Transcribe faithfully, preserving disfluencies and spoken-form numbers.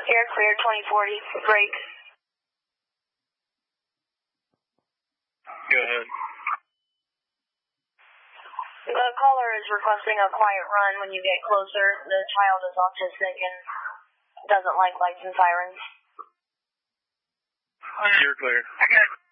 Air clear, twenty forty, break. Go ahead. The caller is requesting a quiet run when you get closer. The child is autistic and doesn't like lights and sirens. You're clear.